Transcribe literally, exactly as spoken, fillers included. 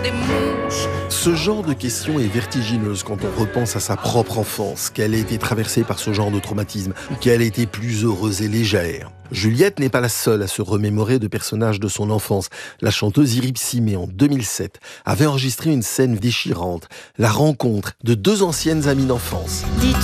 les mouches. Ce genre de question est vertigineuse quand on repense à sa propre enfance, qu'elle a été traversée par ce genre de traumatisme, qu'elle a été plus heureuse et légère. Juliette n'est pas la seule à se remémorer de personnages de son enfance. La chanteuse Iris Simé, en deux mille sept, avait enregistré une scène déchirante, la rencontre de deux anciennes amies d'enfance. Dis-tu